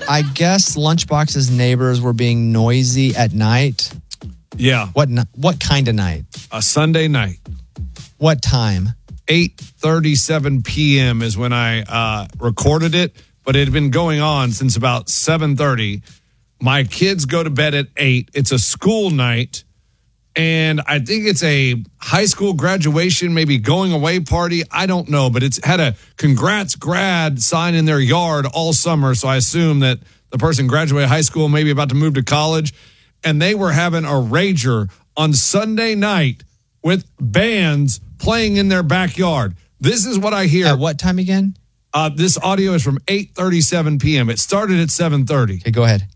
I guess Lunchbox's neighbors were being noisy at night. Yeah. What kind of night? A Sunday night. What time? 8:37 p.m. is when I recorded it, but it had been going on since about 7:30. My kids go to bed at 8. It's a school night, and I think it's a high school graduation, maybe going away party. I don't know, but it's had a congrats grad sign in their yard all summer, so I assume that the person graduated high school, maybe about to move to college, and they were having a rager on Sunday night with bands playing in their backyard. This is what I hear. At what time again? This audio is from 8:37 p.m. It started at 7:30. Okay, go ahead.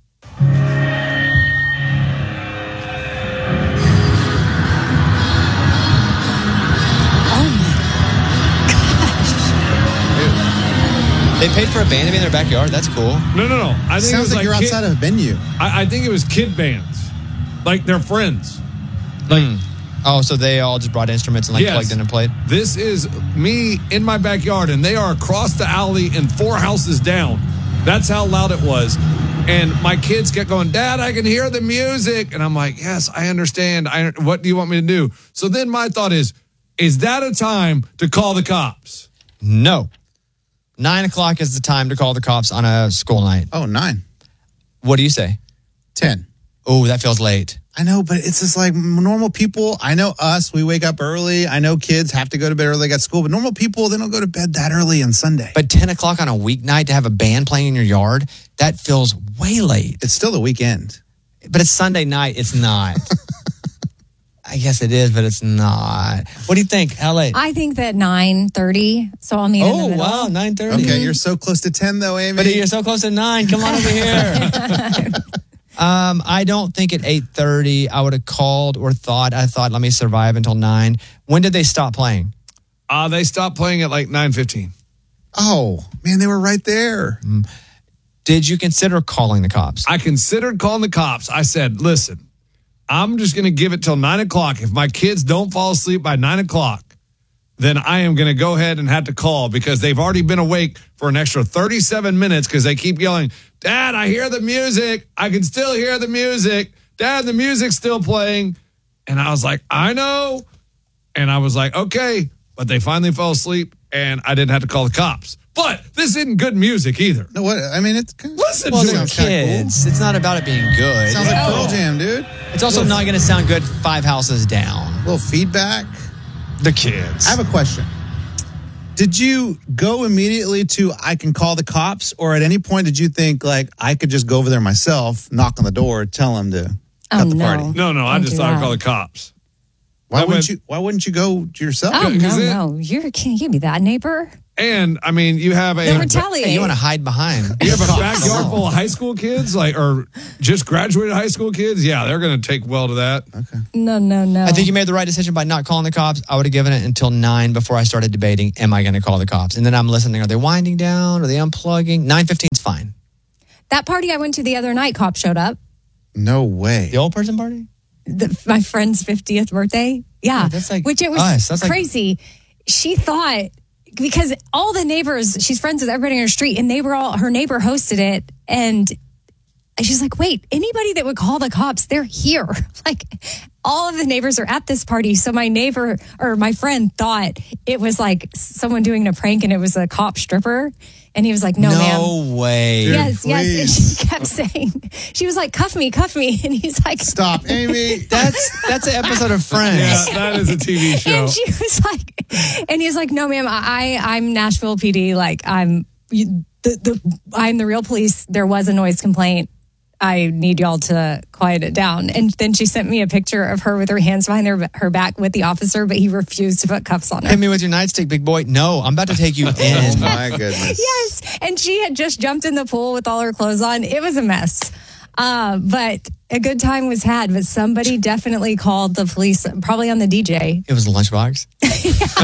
They paid for a band to be in their backyard? That's cool. No. I think it Sounds was like you're outside of a venue. I think it was kid bands. Like their friends. Oh, so they all just brought instruments and Yes. plugged in and played? This is me in my backyard, and they are across the alley and 4 houses down. That's how loud it was. And my kids kept going, Dad, I can hear the music. And I'm like, yes, I understand. What do you want me to do? So then my thought is that a time to call the cops? No. 9 o'clock is the time to call the cops on a school night. Oh, 9. What do you say? 10. Oh, that feels late. I know, but it's just like normal people. I know us, we wake up early. I know kids have to go to bed early at school, but normal people, they don't go to bed that early on Sunday. But 10 o'clock on a weeknight to have a band playing in your yard, that feels way late. It's still the weekend. But it's Sunday night. It's not. I guess it is, but it's not. What do you think, LA? I think that 9:30. So I'll meet in the Oh, middle. wow, 9:30. Okay, you're so close to 10 though, Amy. But you're so close to 9. Come on over here. I don't think at 8:30 I would have called or thought. I thought, let me survive until 9. When did they stop playing? They stopped playing at like 9:15. Oh, man, they were right there. Did you consider calling the cops? I considered calling the cops. I said, listen, I'm just going to give it till 9 o'clock. If my kids don't fall asleep by 9 o'clock, then I am going to go ahead and have to call because they've already been awake for an extra 37 minutes because they keep yelling, Dad, I hear the music. I can still hear the music. Dad, the music's still playing. And I was like, I know. And I was like, okay. But they finally fell asleep and I didn't have to call the cops. But this isn't good music either. No, what? I mean, it's kind of, Listen Well, to they're it. kids. It's not about it being good. sounds like Pearl Jam, dude. It's also not going to sound good 5 houses down. A little feedback. The kids. I have a question. Did you go immediately to I can call the cops, or at any point did you think like I could just go over there myself, knock on the door, tell them to cut the party? No, I Don't just do thought I'd that. call the cops. Why wouldn't you go yourself? Oh, Yeah, 'cause no. You can't be that neighbor. And I mean, you have They'll a retaliate. Hey, you want to hide behind. you have a backyard full of high school kids, or just graduated high school kids. Yeah, they're going to take well to that. No. I think you made the right decision by not calling the cops. I would have given it until 9 before I started debating, am I going to call the cops? And then I'm listening. Are they winding down? Are they unplugging? 9:15 is fine. That party I went to the other night, cops showed up. No way. The old person party? My friend's 50th birthday. Yeah. that's like which it was us. That's like- crazy. She thought, because all the neighbors, she's friends with everybody on her street, and her neighbor hosted it. And she's like, wait, anybody that would call the cops, they're here. Like, all of the neighbors are at this party. So my neighbor or my friend thought it was like someone doing a prank and it was a cop stripper. And he was like, no, ma'am. No way. Dude, Yes. And please. she kept saying, she was like, cuff me. And he's like, Stop, Amy. That's an episode of Friends. Yeah, that is a TV show. and she was like, and he's like, no, ma'am, I'm Nashville PD. Like, I'm the real police. There was a noise complaint. I need y'all to quiet it down. And then she sent me a picture of her with her hands behind her back with the officer, but he refused to put cuffs on her. Hit me with your nightstick, big boy. No, I'm about to take you in. Oh my goodness. Yes. And she had just jumped in the pool with all her clothes on. It was a mess. But a good time was had. But somebody definitely called the police, probably on the DJ. It was a lunchbox.